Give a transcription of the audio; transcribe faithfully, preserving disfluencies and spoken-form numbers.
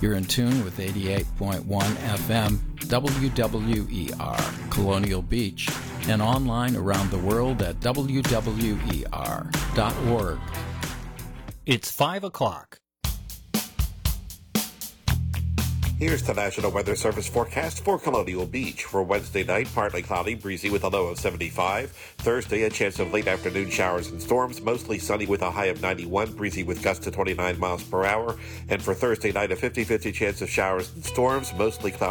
You're in tune with eighty-eight point one F M W W E R, Colonial Beach, and online around the world at W W E R dot org. It's five o'clock. Here's the National Weather Service forecast for Colonial Beach. For Wednesday night, partly cloudy, breezy with a low of seventy-five. Thursday, a chance of late afternoon showers and storms, mostly sunny with a high of ninety-one, breezy with gusts to twenty-nine miles per hour. And for Thursday night, a fifty-fifty chance of showers and storms, mostly cloudy.